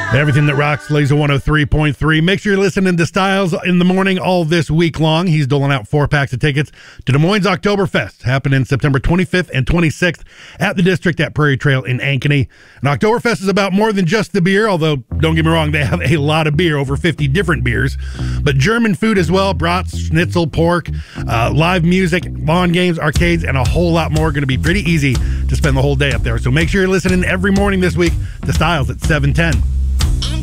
Everything that rocks, Laser 103.3. Make sure you're listening to Styles in the morning all this week long. He's doling out 4-packs of tickets to Des Moines Oktoberfest, happening September 25th and 26th at the District at Prairie Trail in Ankeny. And Oktoberfest is about more than just the beer, although, don't get me wrong, they have a lot of beer, over 50 different beers. But German food as well, brats, schnitzel, pork, live music, lawn games, arcades, and a whole lot more. Going to be pretty easy to spend the whole day up there. So make sure you're listening every morning this week to Styles at 7:10.